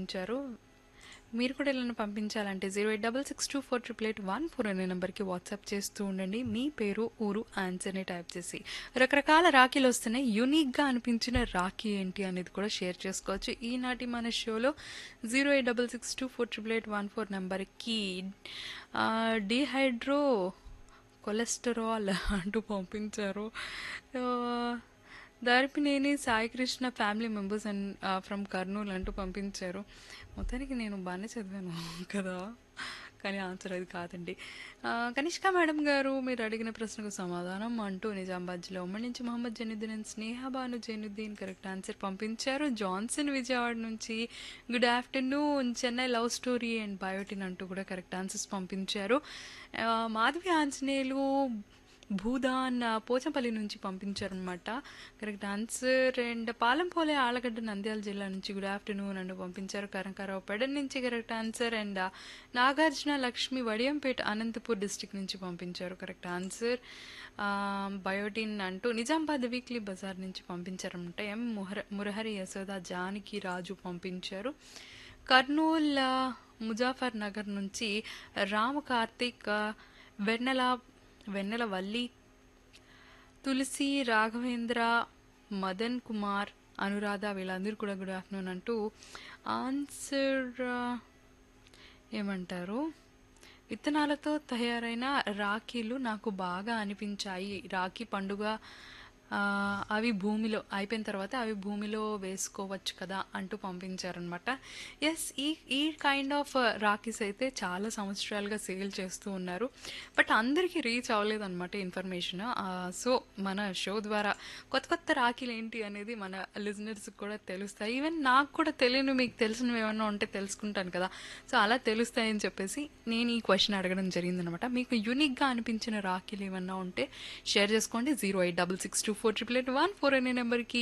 పంపించారు. మీరు కూడా ఇలా పంపించాలంటే 08662488814 అనే నెంబర్కి వాట్సాప్ చేస్తూ ఉండండి. మీ పేరు, ఊరు, ఆన్సర్ని టైప్ చేసి. రకరకాల రాఖీలు వస్తున్నాయి. యూనిక్గా అనిపించిన రాఖీ ఏంటి అనేది కూడా షేర్ చేసుకోవచ్చు. ఈనాటి మన షోలో 08662488814 నెంబర్కి డీహైడ్రో కొలెస్టరాల్ అంటూ పంపించారు. ఆ, Daripineni Saikrishna family members and from Kurnool అంటూ పంపించారు. మొత్తానికి నేను బాగానే చదివాను కదా, కానీ ఆన్సర్ అది కాదండి. కనిష్క మేడం గారు మీరు అడిగిన ప్రశ్నకు సమాధానం అంటూ నిజామాబాద్ జిల్లా ఉమ్మడి నుంచి Mohammed Zainuddin and Sneha Banu Zainuddin correct answer పంపించారు. జాన్సన్ విజయవాడ నుంచి good afternoon, Chennai love story and biotin అంటూ కూడా కరెక్ట్ ఆన్సర్స్ పంపించారు. మాధవి ఆంజనేయులు భూదాన్ పోచంపల్లి నుంచి పంపించారనమాట correct answer. And పాలంపోలే Allagadda Nandyal జిల్లా నుంచి గుడ్ ఆఫ్టర్నూన్ అంటూ పంపించారు. కరంకారావు పెడన్ నుంచి correct answer. And Nagarjuna Lakshmi Vadiyampeta Anantapur district నుంచి పంపించారు కరెక్ట్ ఆన్సర్. బయోటిన్ అంటూ నిజామాబాద్ వీక్లీ బజార్ నుంచి పంపించారనమాట. ఎం మురహరి యశోద జానకి రాజు పంపించారు. కర్నూల్ ముజాఫర్ నగర్ నుంచి రామ కార్తిక్ వెన్నెల వల్లి తులసి రాఘవేంద్ర మదన్ కుమార్ అనురాధ వీళ్ళందరూ కూడా గుడ్ ఆఫ్టర్నూన్ అంటూ ఆన్సర్ ఏమంటారు, విత్తనాలతో తయారైన రాఖీలు నాకు బాగా అనిపించాయి. రాఖీ పండుగ అవి భూమిలో అయిపోయిన తర్వాత అవి భూమిలో వేసుకోవచ్చు కదా అంటూ పంపించారనమాట. ఎస్, ఈ కైండ్ ఆఫ్ రాఖీస్ అయితే చాలా సంవత్సరాలుగా సేల్ చేస్తూ ఉన్నారు. బట్ అందరికీ రీచ్ అవ్వలేదన్నమాట ఇన్ఫర్మేషన్. సో మన షో ద్వారా కొత్త కొత్త రాఖీలు ఏంటి అనేది మన లిజనర్స్కి కూడా తెలుస్తాయి. ఈవెన్ నాకు కూడా తెలియని మీకు తెలిసినవి ఏమన్నా ఉంటే తెలుసుకుంటాను కదా, సో అలా తెలుస్తాయని చెప్పేసి నేను ఈ క్వశ్చన్ అడగడం జరిగిందనమాట. మీకు యూనిక్గా అనిపించిన రాఖీలు ఏమన్నా ఉంటే షేర్ చేసుకోండి. 08662488814 అనే నెంబర్కి.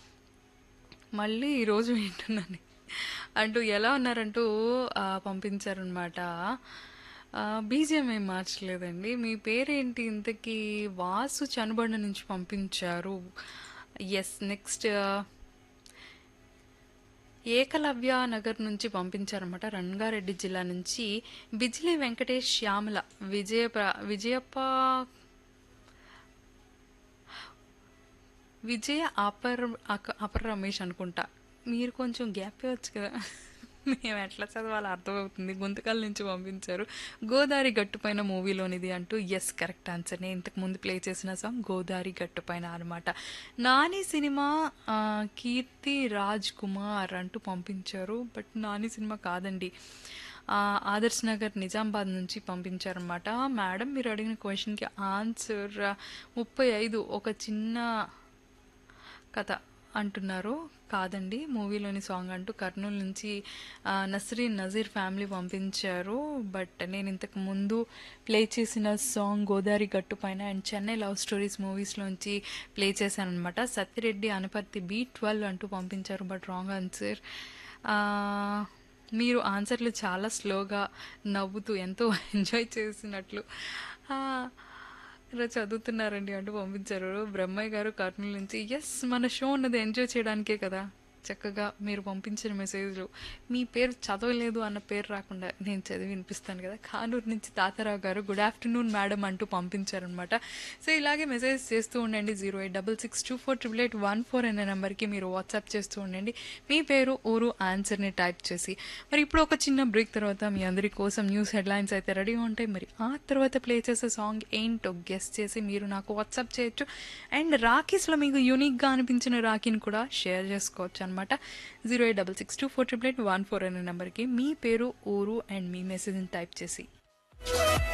మళ్ళీ ఈరోజు వింటున్నాను అంటూ ఎలా ఉన్నారంటూ పంపించారనమాట. బీజిఎం ఏం మార్చలేదండి. మీ పేరేంటి ఇంతకీ? వాసు చనుబండ నుంచి పంపించారు. ఎస్, నెక్స్ట్ ఏకలవ్య నగర్ నుంచి పంపించారన్నమాట. రంగారెడ్డి జిల్లా నుంచి బిజిలీ వెంకటేష్ శ్యామల విజయ అపర్ రమేష్ అనుకుంటా. మీరు కొంచెం గ్యాప్ ఇవ్వచ్చు కదా, మేము ఎట్లా చదవాలో అర్థమవుతుంది. గుంతకల్ నుంచి పంపించారు. గోదారి గట్టుపైన మూవీలోనిది అంటూ. Yes, correct answer. నేను ఇంతకు ముందు ప్లే చేసిన సాంగ్ గోదారి గట్టుపైన అనమాట. నాని సినిమా కీర్తి రాజ్ కుమార్ అంటూ పంపించారు. బట్ నాని సినిమా కాదండి. ఆదర్శ్ నగర్ నిజామాబాద్ నుంచి పంపించారనమాట. మేడం మీరు అడిగిన క్వశ్చన్కి ఆన్సర్ 35 ఒక చిన్న కథ అంటున్నారు. కాదండి, మూవీలోని సాంగ్ అంటూ కర్నూలు నుంచి నస్రీన్ నజీర్ ఫ్యామిలీ పంపించారు. బట్ నేను ఇంతకు ముందు ప్లే చేసిన సాంగ్ గోదారి గట్టు పైన and Chennai love stories మూవీస్లోంచి play చేశాను అనమాట. సత్యరెడ్డి అనపర్తి B12 అంటూ పంపించారు. But wrong answer. మీరు ఆన్సర్లు చాలా స్లోగా నవ్వుతూ ఎంతో ఎంజాయ్ చేసినట్లు ఇలా చదువుతున్నారండి అంటూ పంపించారు. బ్రహ్మయ్య గారు కర్నూలు నుంచి. ఎస్, మన షో ఉన్నది ఎంజాయ్ చేయడానికే కదా. చక్కగా మీరు పంపించిన మెసేజ్లు మీ పేరు చదవలేదు అన్న పేరు రాకుండా నేను చదివి వినిపిస్తాను కదా. కానూరు నుంచి తాతారావు గారు గుడ్ ఆఫ్టర్నూన్ మేడం అంటూ పంపించారనమాట. సో ఇలాగే మెసేజ్ చేస్తూ ఉండండి. 08662488814 అనే నెంబర్కి మీరు వాట్సాప్ చేస్తూ ఉండండి. మీ పేరు, ఊరు, ఆన్సర్ని టైప్ చేసి. మరి ఇప్పుడు ఒక చిన్న బ్రేక్ తర్వాత మీ అందరి కోసం న్యూస్ హెడ్లైన్స్ అయితే రెడీగా ఉంటాయి. మరి ఆ తర్వాత ప్లే చేసే సాంగ్ ఏంటో గెస్ట్ చేసి మీరు నాకు వాట్సాప్ చేయొచ్చు. అండ్ రాఖీస్లో మీకు యూనిక్గా అనిపించిన రాఖీని కూడా షేర్ చేసుకోవచ్చు అనమాట. 08662488814 అనే నెంబర్కి మీ పేరు, ఊరు అండ్ మీ మెసేజ్ని టైప్ చేసి